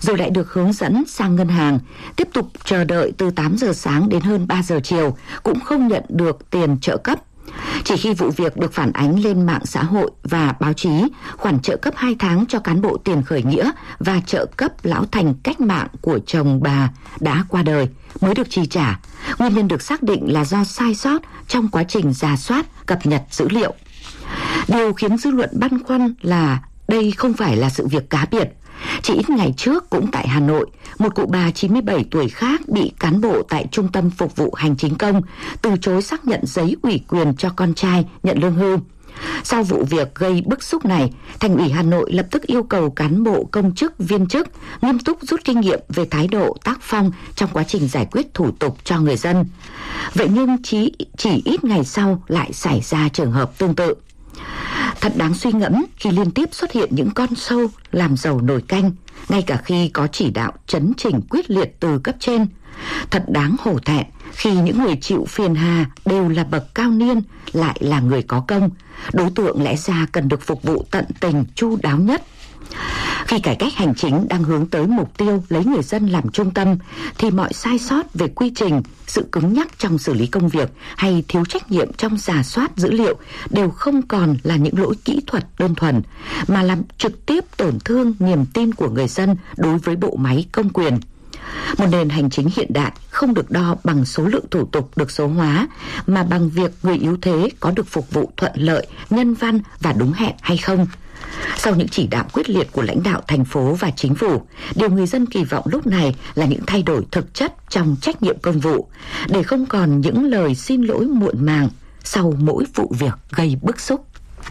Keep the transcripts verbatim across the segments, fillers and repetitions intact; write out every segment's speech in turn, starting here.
rồi lại được hướng dẫn sang ngân hàng, tiếp tục chờ đợi từ tám giờ sáng đến hơn ba giờ chiều, cũng không nhận được tiền trợ cấp. Chỉ khi vụ việc được phản ánh lên mạng xã hội và báo chí, khoản trợ cấp hai tháng cho cán bộ tiền khởi nghĩa và trợ cấp lão thành cách mạng của chồng bà đã qua đời mới được chi trả. Nguyên nhân được xác định là do sai sót trong quá trình rà soát, cập nhật dữ liệu. Điều khiến dư luận băn khoăn là đây không phải là sự việc cá biệt. Chỉ ít ngày trước cũng tại Hà Nội, một cụ bà chín mươi bảy tuổi khác bị cán bộ tại Trung tâm Phục vụ Hành chính công từ chối xác nhận giấy ủy quyền cho con trai nhận lương hưu. Sau vụ việc gây bức xúc này, Thành ủy Hà Nội lập tức yêu cầu cán bộ công chức viên chức nghiêm túc rút kinh nghiệm về thái độ tác phong trong quá trình giải quyết thủ tục cho người dân. Vậy nhưng chỉ, chỉ ít ngày sau lại xảy ra trường hợp tương tự. Thật đáng suy ngẫm khi liên tiếp xuất hiện những con sâu làm dầu nồi canh, ngay cả khi có chỉ đạo chấn chỉnh quyết liệt từ cấp trên. Thật đáng hổ thẹn khi những người chịu phiền hà đều là bậc cao niên, lại là người có công. Đối tượng lẽ ra cần được phục vụ tận tình, chu đáo nhất. Khi cải cách hành chính đang hướng tới mục tiêu lấy người dân làm trung tâm, thì mọi sai sót về quy trình, sự cứng nhắc trong xử lý công việc hay thiếu trách nhiệm trong rà soát dữ liệu đều không còn là những lỗi kỹ thuật đơn thuần, mà làm trực tiếp tổn thương niềm tin của người dân đối với bộ máy công quyền. Một nền hành chính hiện đại không được đo bằng số lượng thủ tục được số hóa, mà bằng việc người yếu thế có được phục vụ thuận lợi, nhân văn và đúng hẹn hay không. Sau những chỉ đạo quyết liệt của lãnh đạo thành phố và chính phủ, điều người dân kỳ vọng lúc này là những thay đổi thực chất trong trách nhiệm công vụ, để không còn những lời xin lỗi muộn màng sau mỗi vụ việc gây bức xúc.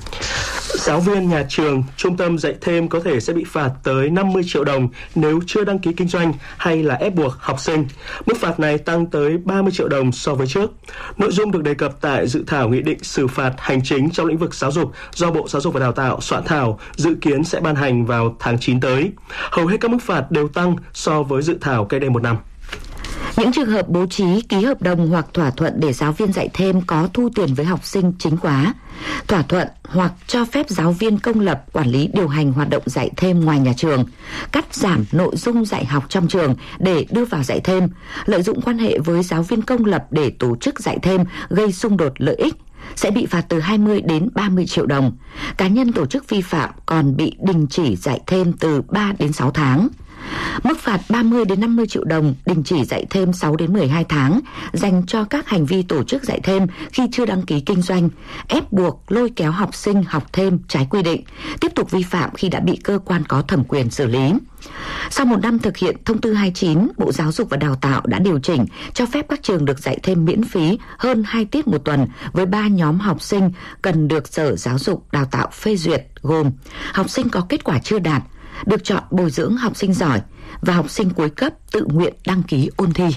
Giáo viên nhà trường, trung tâm dạy thêm có thể sẽ bị phạt tới năm mươi triệu đồng nếu chưa đăng ký kinh doanh hay là ép buộc học sinh. Mức phạt này tăng tới ba mươi triệu đồng so với trước. Nội dung được đề cập tại dự thảo nghị định xử phạt hành chính trong lĩnh vực giáo dục do Bộ Giáo dục và Đào tạo soạn thảo, dự kiến sẽ ban hành vào tháng chín tới. Hầu hết các mức phạt đều tăng so với dự thảo cách đây một năm. Những trường hợp bố trí ký hợp đồng hoặc thỏa thuận để giáo viên dạy thêm có thu tiền với học sinh chính khóa, thỏa thuận hoặc cho phép giáo viên công lập quản lý điều hành hoạt động dạy thêm ngoài nhà trường, cắt giảm nội dung dạy học trong trường để đưa vào dạy thêm, lợi dụng quan hệ với giáo viên công lập để tổ chức dạy thêm gây xung đột lợi ích, sẽ bị phạt từ hai mươi đến ba mươi triệu đồng. Cá nhân tổ chức vi phạm còn bị đình chỉ dạy thêm từ ba đến sáu tháng. Mức phạt ba mươi đến năm mươi triệu đồng, đình chỉ dạy thêm sáu đến mười hai tháng dành cho các hành vi tổ chức dạy thêm khi chưa đăng ký kinh doanh, ép buộc lôi kéo học sinh học thêm trái quy định, tiếp tục vi phạm khi đã bị cơ quan có thẩm quyền xử lý. Sau một năm thực hiện thông tư hai mươi chín, Bộ Giáo dục và Đào tạo đã điều chỉnh cho phép các trường được dạy thêm miễn phí hơn hai tiết một tuần với ba nhóm học sinh cần được Sở Giáo dục Đào tạo phê duyệt, gồm học sinh có kết quả chưa đạt, được chọn bồi dưỡng học sinh giỏi và học sinh cuối cấp tự nguyện đăng ký ôn thi.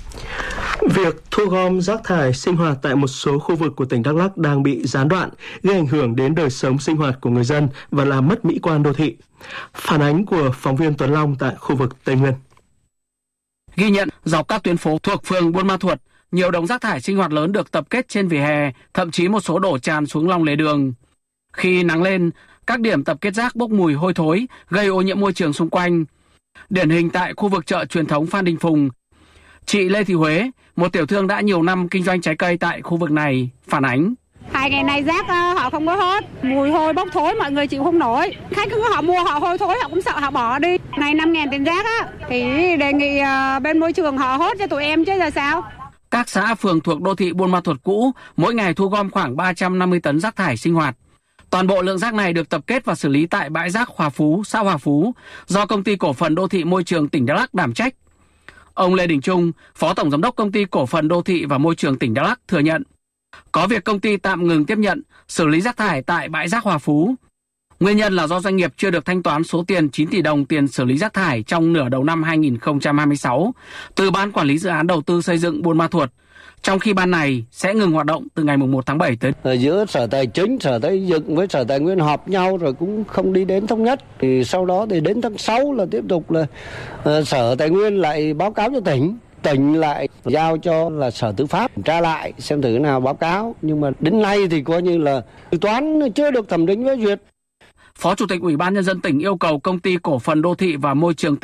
Việc thu gom rác thải sinh hoạt tại một số khu vực của tỉnh Đắk Lắk đang bị gián đoạn, gây ảnh hưởng đến đời sống sinh hoạt của người dân và làm mất mỹ quan đô thị. Phản ánh của phóng viên Tuấn Long tại khu vực Tây Nguyên. Ghi nhận dọc các tuyến phố thuộc phường Buôn Ma Thuột, nhiều đống rác thải sinh hoạt lớn được tập kết trên vỉa hè, thậm chí một số đổ tràn xuống lòng lề đường. Khi nắng lên, các điểm tập kết rác bốc mùi hôi thối, gây ô nhiễm môi trường xung quanh. Điển hình tại khu vực chợ truyền thống Phan Đình Phùng, chị Lê Thị Huế, một tiểu thương đã nhiều năm kinh doanh trái cây tại khu vực này, phản ánh. Hai ngày nay rác họ không có hốt, mùi hôi bốc thối mọi người chịu không nổi. Khách cứ họ mua họ hôi thối họ cũng sợ họ bỏ đi. Này năm ngàn tiền rác á, thì đề nghị bên môi trường họ hốt cho tụi em chứ giờ sao. Các xã phường thuộc đô thị Buôn Ma Thuột cũ mỗi ngày thu gom khoảng ba trăm năm mươi tấn rác thải sinh hoạt. Toàn bộ lượng rác này được tập kết và xử lý tại bãi rác Hòa Phú, xã Hòa Phú, do Công ty Cổ phần Đô thị Môi trường tỉnh Đắk Lắk đảm trách. Ông Lê Đình Trung, Phó Tổng Giám đốc Công ty Cổ phần Đô thị và Môi trường tỉnh Đắk Lắk thừa nhận, có việc công ty tạm ngừng tiếp nhận, xử lý rác thải tại bãi rác Hòa Phú. Nguyên nhân là do doanh nghiệp chưa được thanh toán số tiền chín tỷ đồng tiền xử lý rác thải trong nửa đầu năm hai nghìn không trăm hai mươi sáu từ Ban Quản lý Dự án Đầu tư Xây dựng Buôn Ma Thuột, trong khi ban này sẽ ngừng hoạt động từ ngày mùng một tháng bảy tới. Ở giữa Sở Tài chính, Sở Xây dựng với Sở Tài nguyên họp nhau rồi cũng không đi đến thống nhất. Thì sau đó thì đến tháng sáu là tiếp tục là uh, Sở Tài nguyên lại báo cáo cho tỉnh. Tỉnh lại giao cho là Sở Tư pháp tra lại xem thử nào báo cáo. Nhưng mà đến nay thì coi như là dự toán chưa được thẩm định phê duyệt. Phó Chủ tịch Ủy ban Nhân dân tỉnh yêu cầu Công ty Cổ phần Đô thị và Môi trường